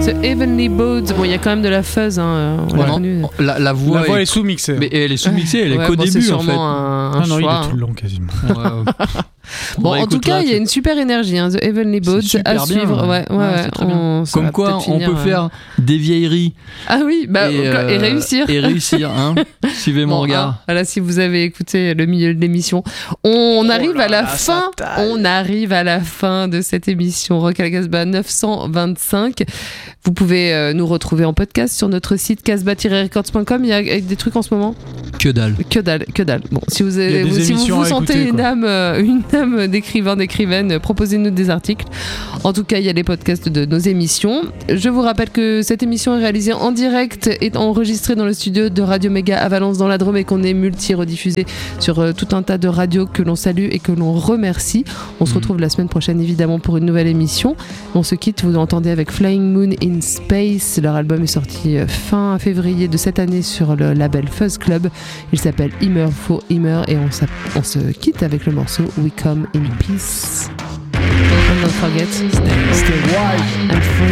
The Heavenly Bodes. Bon, il y a quand même de la fuzz, hein, on l'a connu. La voix est sous-mixée. Mais elle est sous-mixée, elle est qu'au bon, début c'est en fait. un non, choix, il est tout le long quasiment. Bon, en tout cas, il y a une super énergie, hein, The Heavenly Bodes à suivre. Ouais, c'est très bien. Comme quoi, on peut faire des vieilleries. Ah oui, et réussir. Et réussir, hein. Suivez mon regard. Voilà, si vous avez écouté le milieu de l'émission, on arrive à la fin. On arrive à la fin de cette émission Rock à la Casbah 925. Vous pouvez nous retrouver en podcast sur notre site casbah-records.com. Il y a des trucs en ce moment. Que dalle. Bon, si vous vous sentez une âme d'écrivain, d'écrivaine, proposez-nous des articles. En tout cas, il y a les podcasts de nos émissions. Je vous rappelle que cette émission est réalisée en direct et enregistrée dans le studio de Radio Méga à Valence dans la Drôme et qu'on est multi-rediffusé sur tout un tas de radios que l'on salue et que l'on remercie. On se retrouve la semaine prochaine évidemment pour une nouvelle émission. On se quitte, vous l'entendez avec Flying Moon in Space. Leur album est sorti fin février de cette année sur le label Fuzz Club. Il s'appelle Immer for Immer et on se quitte avec le morceau We Come in Peace. And don't forget, stay wide and free.